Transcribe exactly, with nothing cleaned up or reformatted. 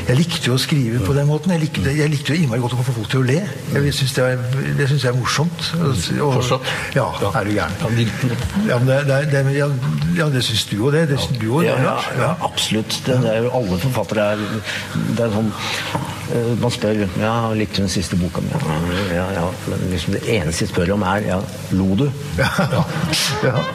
jeg likte jo å skrive på den måten. Jeg likte, jeg likte jo innmari godt å få folk til å le. Jeg synes det, er, det synes jeg er morsomt. Og, Fortsatt? Ja, er du gæren. Ja, men det, det, det, ja, ja, det synes du jo det. Det synes du jo det, ja, ja, Lars. ja, absolutt. Det, det er jo alle forfattere er, det er sånn, uh, man spør, ja, likte du den siste boka mi? Ja, ja, ja, men liksom det eneste jeg spør om er, ja, lo du? Ja, ja.